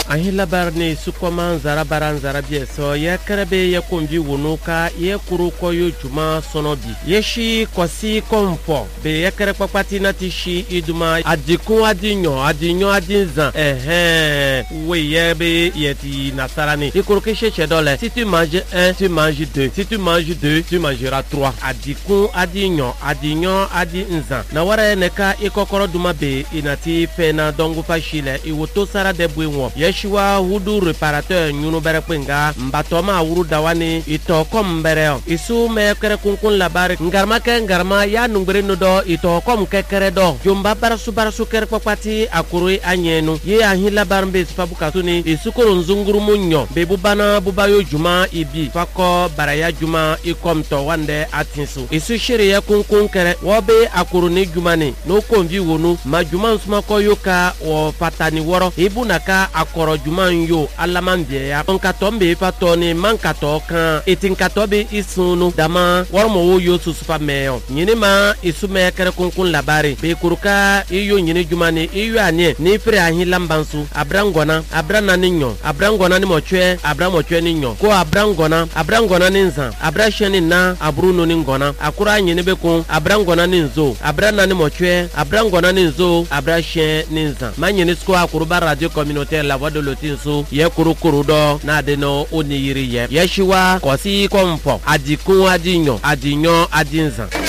ahila barni sukoma zarabaran zarabie so ye kerebe ye kumbi wonuka ye kuru koyo juma sonobi yeshi kosi kompo be ye kere papati na tishi iduma adikun adinyo adinzan we ye be yeti nasarani ikuru keshe dole si tu manges 1 tu manges 2 si tu manges 2 tu mangeras 3 adikun adinyo adinzan na wara neka ikokoro duma be inati pena dongu fashile iwoto sara de bwenwo yeshiwa hudu reparateur nyunu bere kwenga mbatoma wuru dawani ito kom bere isu me kere kunkun labari ngarma ya nungbere nodo ito kom kekere do jomba barasu kere papati akuru anyenu ye ahin labar mbe fabukatuni isukuru nzunguru munyo be bubana bubayo juma ibi fako baraya juma ikomto wande atinsu isu shiri ya kunkun kere wobe akuru ni jumani no konvi wonu ma juma nsuma ko yoka o fatani woro ibunaka akoro juma yo alamambie ya onkatombe fatoni mankato kan etinkatobe isunu dama wormo wo yo susufa meyo nyine ma isume kere kunkun labari be kuruka iyo nyine jumani iyo anie ni fere ahin lambansu abrangona ninyo abrangona ni mochwe abramochwe ninyo ko abrangona ninza abrasheni na abruno ningona akura nyine be kun abrangona ninzo abrana ni mochwe abrangona ninzo abrashe ninza manyine sko akuruba radio communautaire la voix de l'Otinso ye kurukuru do na adeno oniyiri ye yeshiwa kosi kompo adikun adinyo adinza